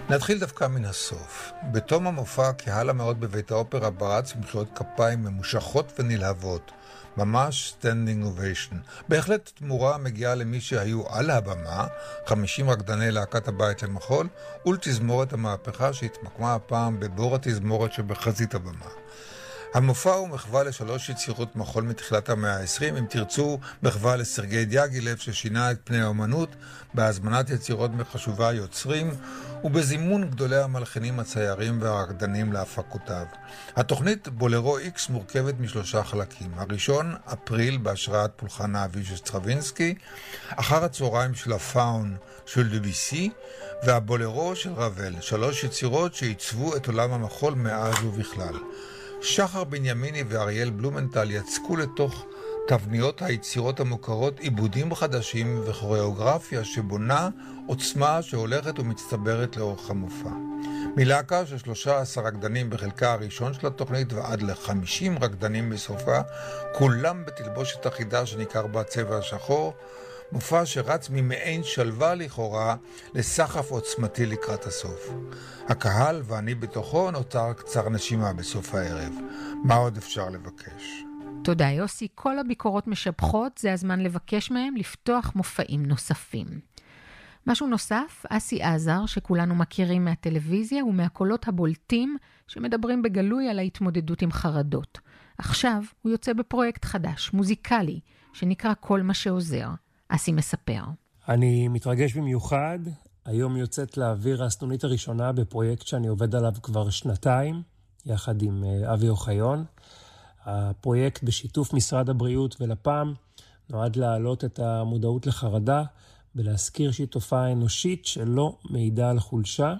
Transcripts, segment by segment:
נתחיל דווקא מן הסוף. בתום המופע קהל המאות בבית האופרה ברץ במחיאות כפיים ממושכות ונלהבות. ממש סטנדינג אוביישן. בהחלט תמורה מגיעה למי שהיו על הבמה, 50 רקדני להקת הבית למחול, ולתזמורת המהפכה שהתמקמה הפעם בבור התזמורת שבחזית הבמה. המופע הוא מחווה לשלוש יצירות מחול מתחילת המאה ה-20, אם תרצו מחווה לסרגי דיאגילב ששינה את פני האומנות, בהזמנת יצירות מחשובה יוצרים, ובזימון גדולי המלחינים הציירים והרקדנים להפקותיו. התוכנית בולרו X מורכבת משלושה חלקים. הראשון, אפריל, בהשראת פולחן האביב של סטרווינסקי, אחר הצהריים של הפאון של דביסי, והבולרו של רבל, שלוש יצירות שעיצבו את עולם המחול מאז ובכלל. שחר בנימיני ואריאל בלומנטל יצקו לתוך תבניות היצירות המוכרות עיבודים חדשים וכוריאוגרפיה שבונה עוצמה שהולכת ומצטברת לאורך המופע. מלהקה של 13 רקדנים בחלקה הראשון של התוכנית ועד ל50 רקדנים בסופה, כולם בתלבושת אחידה שניכר בה צבע השחור, מופע שרץ ממעין שלווה לכאורה לסחף עוצמתי לקראת הסוף. הקהל ואני בתוכו נותר קצר נשימה בסוף הערב. מה עוד אפשר לבקש? תודה יוסי, כל הביקורות משבחות, זה הזמן לבקש מהם לפתוח מופעים נוספים. משהו נוסף, אסי עזר, שכולנו מכירים מהטלוויזיה ומהקולות הבולטים שמדברים בגלוי על ההתמודדות עם חרדות. עכשיו הוא יוצא בפרויקט חדש, מוזיקלי, שנקרא כל מה שעוזר. אסי מספר. אני מתרגש במיוחד. היום יוצאת לאוויר הסנונית הראשונה בפרויקט שאני עובד עליו כבר שנתיים, יחד עם אבי אוחיון. הפרויקט בשיתוף משרד הבריאות ולפ"ם נועד להעלות את המודעות לחרדה ולהזכיר שהיא תופעה אנושית שלא מעידה על חולשה.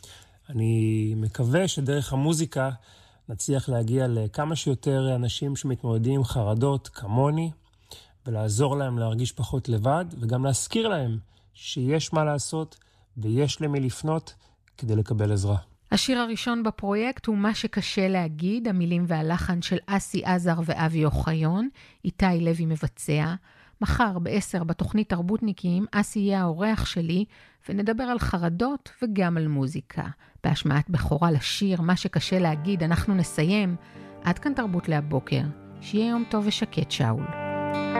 אני מקווה שדרך המוזיקה נצליח להגיע לכמה שיותר אנשים שמתמודדים עם חרדות כמוני, ולעזור להם להרגיש פחות לבד, וגם להזכיר להם שיש מה לעשות ויש למי לפנות כדי לקבל עזרה. השיר הראשון בפרויקט הוא מה שקשה להגיד, המילים והלחן של אסי עזר ואבי אוחיון, איתי לוי מבצע. מחר ב-10 בתוכנית תרבותניקים, אסי יהיה האורח שלי, ונדבר על חרדות וגם על מוזיקה. בהשמעת בכורה לשיר מה שקשה להגיד, אנחנו נסיים. עד כאן תרבות להבוקר. שיהיה יום טוב ושקט שאול.